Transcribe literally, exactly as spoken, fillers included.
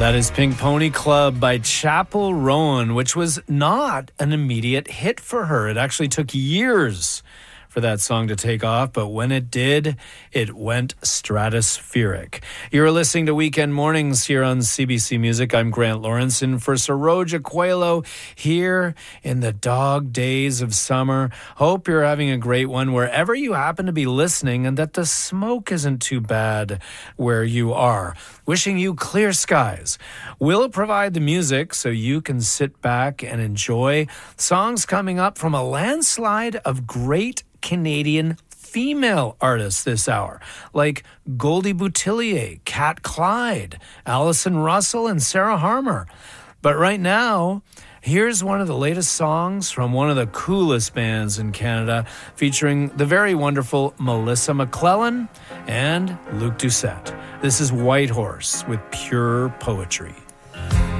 That is Pink Pony Club by Chappell Roan, which was not an immediate hit for her. It actually took years for that song to take off, but when it did, it went stratospheric. You're listening to Weekend Mornings here on C B C Music. I'm Grant Lawrence, and for Saroja Coelho here in the dog days of summer. Hope you're having a great one wherever you happen to be listening, and that the smoke isn't too bad where you are. Wishing you clear skies. We'll provide the music so you can sit back and enjoy songs coming up from a landslide of great Canadian female artists this hour, like Goldie Boutillier, Kat Clyde, Allison Russell, and Sarah Harmer. But right now, here's one of the latest songs from one of the coolest bands in Canada, featuring the very wonderful Melissa McClellan and Luke Doucette. This is White Horse with Pure Poetry.